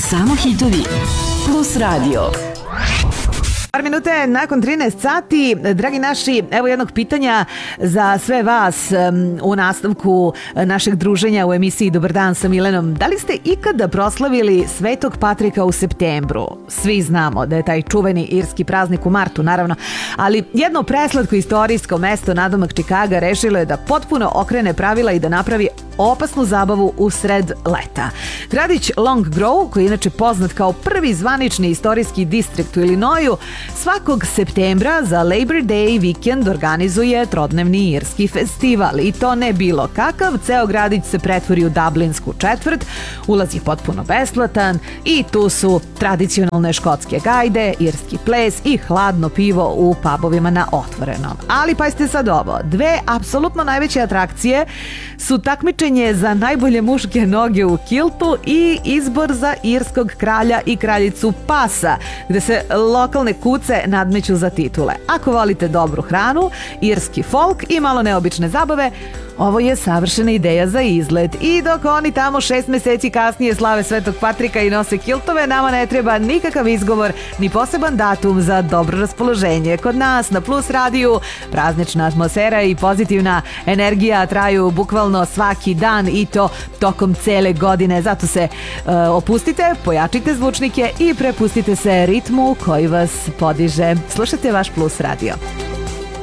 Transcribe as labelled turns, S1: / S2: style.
S1: Samo hitovi plus radio.
S2: Par minute nakon 13 sati, dragi naši, evo jednog pitanja za sve vas u nastavku našeg druženja u emisiji Dobar dan sa Milenom. Da li ste ikada proslavili Svetog Patrika u septembru? Svi znamo da je taj čuveni irski praznik u martu, naravno, ali jedno preslatko istorijsko mesto nadomak Čikaga rešilo je da potpuno okrene pravila i da napravi opasnu zabavu u sred leta. Gradić Long Grove, koji je inače poznat kao prvi zvanični istorijski distrikt u Illinoisu, svakog septembra za Labor Day vikend organizuje trodnevni irski festival. I to ne bilo kakav, ceo gradić se pretvori u dublinsku četvrt, ulaz je potpuno besplatan i tu su tradicionalne škotske gajde, irski ples i hladno pivo u pubovima na otvorenom. Ali pazite sad ovo, dve apsolutno najveće atrakcije su takmičenje za najbolje muške noge u kiltu i izbor za irskog kralja i kraljicu pasa, gde se lokalne kuce nadmeću za titule. Ako volite dobru hranu, irski folk i malo neobične zabave, ovo je savršena ideja za izlet. I dok oni tamo 6 meseci kasnije slave Svetog Patrika i nose kiltove, nama ne treba nikakav izgovor ni poseban datum za dobro raspoloženje. Kod nas na Plus radiju praznična atmosfera i pozitivna energija traju bukvalno svaki dan i to tokom cele godine. Zato se opustite, pojačite zvučnike i prepustite se ritmu koji vas podiže. Slušajte vaš Plus radio.